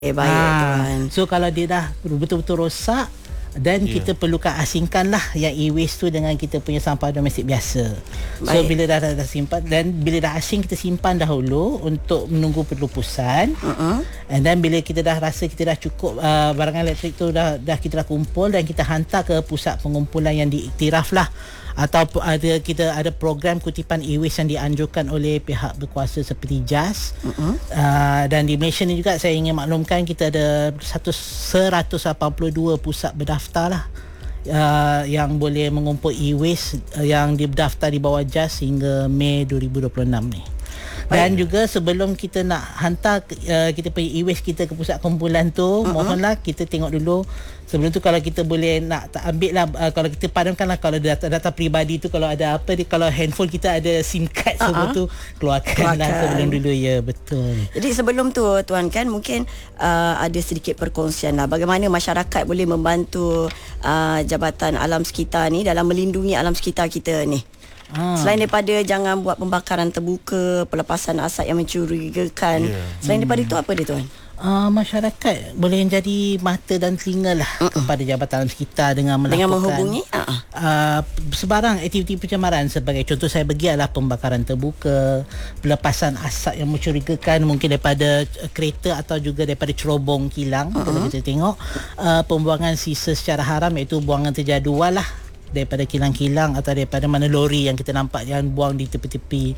Baik tuan. So kalau dia dah betul-betul rosak, dan kita perlukan asingkan lah yang e-waste tu dengan kita punya sampah domestik biasa. So bila dah simpan, dan bila dah asing kita simpan dahulu untuk menunggu pelupusan. And then bila kita dah rasa kita dah cukup barangan elektrik tu dah kita dah kumpul, dan kita hantar ke pusat pengumpulan yang diiktiraf lah, atau kita ada program kutipan e-waste yang dianjurkan oleh pihak berkuasa seperti JAS. Dan di Malaysia ni juga saya ingin maklumkan kita ada 182 pusat berdaftar lah, yang boleh mengumpul e-waste yang didaftar di bawah JAS hingga Mei 2026 ni. Dan juga sebelum kita nak hantar kita punya e-waste kita ke pusat kumpulan tu, mohonlah kita tengok dulu sebelum tu, kalau kita boleh nak ambil lah, kalau kita padamkan lah, kalau data peribadi tu, kalau ada apa kalau handphone kita ada SIM card semua tu, keluarkan lah sebelum dulu. Ya, betul. Jadi sebelum tu tuan kan, mungkin ada sedikit perkongsian lah bagaimana masyarakat boleh membantu Jabatan Alam Sekitar ni dalam melindungi alam sekitar kita ni. Selain daripada jangan buat pembakaran terbuka, pelepasan asap yang mencurigakan, selain daripada itu apa dia tuan? Masyarakat boleh jadi mata dan telinga lah kepada Jabatan Alam Sekitar dengan menghubungi sebarang aktiviti pencemaran. Sebagai contoh saya bagi adalah pembakaran terbuka, pelepasan asap yang mencurigakan mungkin daripada kereta atau juga daripada cerobong kilang. Kalau kita tengok pembuangan sisa secara haram, iaitu buangan terjadual lah daripada kilang-kilang atau daripada mana lori yang kita nampak yang buang di tepi-tepi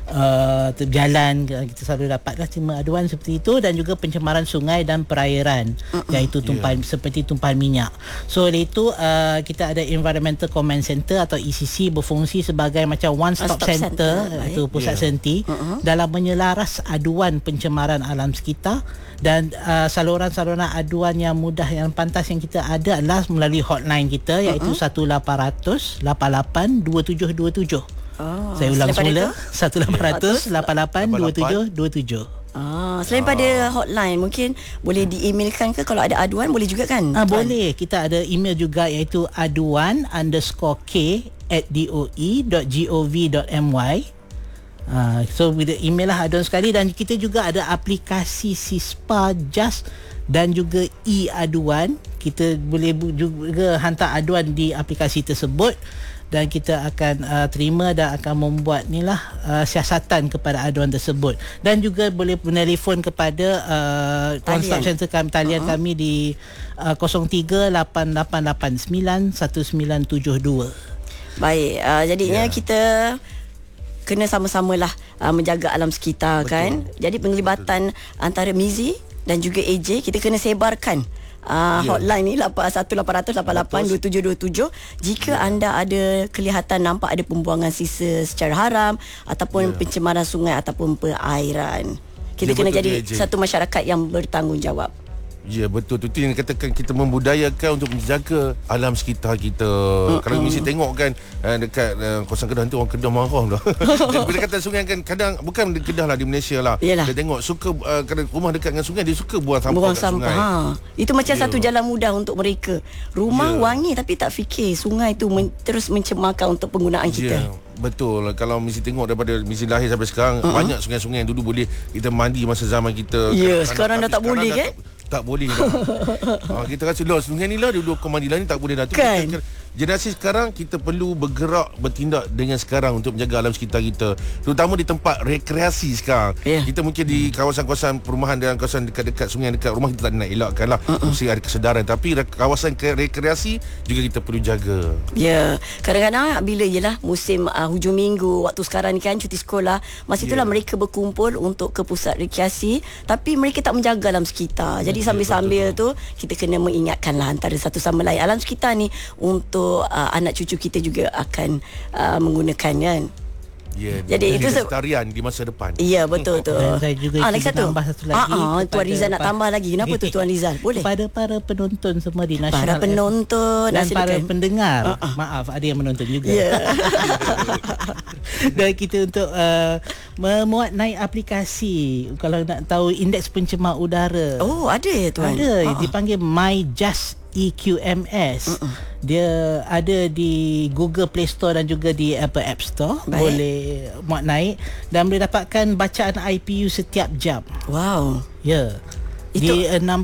jalan. Kita selalu dapatlah terima aduan seperti itu. Dan juga pencemaran sungai dan perairan, iaitu seperti tumpahan minyak. So oleh itu kita ada Environmental Command Center atau ECC berfungsi sebagai macam one stop center, iaitu pusat senti dalam menyelaras aduan pencemaran alam sekitar. Dan saluran-saluran aduan yang mudah, yang pantas yang kita ada adalah melalui hotline kita, iaitu 1800 88 2727. Saya ulang semula, 1800 88 2727. Selain pada hotline, mungkin boleh di-emailkan ke kalau ada aduan, boleh juga kan? Boleh. Kita ada email juga, iaitu aduan_k@doe.gov.my. So bila email lah aduan sekali. Dan kita juga ada aplikasi Sispa JAS dan juga e-aduan. Kita boleh juga hantar aduan di aplikasi tersebut, dan kita akan terima dan akan membuat siasatan kepada aduan tersebut. Dan juga boleh menelefon kepada one stop center kami, talian kami di 0388891972. Baik, jadinya kita kena sama-samalah menjaga alam sekitar. Betul. Kan. Jadi penglibatan antara MIZI dan juga AJ, kita kena sebarkan hotline ni 1800 88 2727 jika anda ada kelihatan nampak ada pembuangan sisa secara haram ataupun pencemaran sungai ataupun perairan. Kita kena jadi satu masyarakat yang bertanggungjawab. Ya, betul tu. Yang katakan kita membudayakan untuk menjaga alam sekitar kita. Kalau mesti tengok kan dekat kawasan Kedah tu, orang Kedah marah dah. Bila kata sungai kan, kadang bukan di Kedah lah, di Malaysia lah. Dia tengok suka rumah dekat dengan sungai, dia suka buang sampah kat sungai. Itu macam satu jalan mudah untuk mereka. Rumah wangi tapi tak fikir sungai tu terus mencemarkan untuk penggunaan kita. Betul. Kalau mesti tengok daripada mesti lahir sampai sekarang, banyak sungai-sungai yang dulu boleh kita mandi masa zaman kita. Sekarang dah tak boleh kan? Tak boleh dah. Kita rasa lah sungai ni lah dulu kau mandi lah, ni tak boleh dah tu. Kan? Generasi sekarang kita perlu bergerak, bertindak dengan sekarang untuk menjaga alam sekitar kita, terutama di tempat rekreasi sekarang. Kita mungkin di kawasan-kawasan perumahan dan kawasan dekat-dekat sungai, dekat rumah kita tak nak elakkan lah. Mesti ada kesedaran. Tapi kawasan rekreasi juga kita perlu jaga. Kadang-kadang bila musim hujung minggu, waktu sekarang ni kan cuti sekolah, masa itulah mereka berkumpul untuk ke pusat rekreasi, tapi mereka tak menjaga alam sekitar. Jadi sambil-sambil tu kita kena mengingatkan lah antara satu sama lain. Alam sekitar ni untuk anak cucu kita juga akan menggunakan kan. Jadi itu kelestarian di masa depan. Ya, betul tu. Dan saya juga lagi satu. tambah satu lagi. Tuan Rizal nak tambah lagi. Kenapa tu Tuan Rizal? Boleh. Kepada para penonton semua di Nasional, para penonton dan para pendengar. Maaf, ada yang menonton juga. Dan kita untuk memuat naik aplikasi, kalau nak tahu indeks pencemar udara. Ada ya tuan? Ada. Dipanggil MyJust EQMS. Dia ada di Google Play Store dan juga di Apple App Store. Boleh muat naik dan boleh dapatkan bacaan IPU setiap jam. Wow. Ya. Di 6